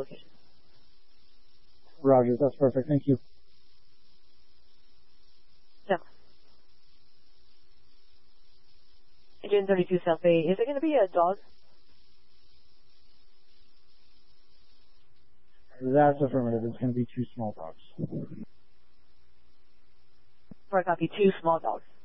location. Roger, that's perfect. Thank you. Yeah. Agent 32 South Bay, is it going to be a dog? That's affirmative. It's going to be 2 small dogs. Or a copy, 2 small dogs.